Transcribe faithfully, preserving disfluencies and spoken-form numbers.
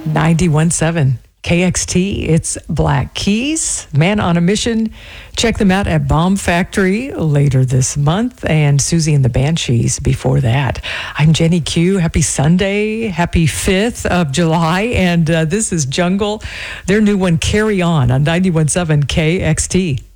ninety-one point seven K X T, it's Black Keys, Man on a Mission. Check them out at Bomb Factory later this month, and Susie and the Banshees before that. I'm Jenny Q. Happy Sunday. Happy fifth of July. And uh, this is Jungle. Their new one, Carry On, on ninety-one point seven K X T.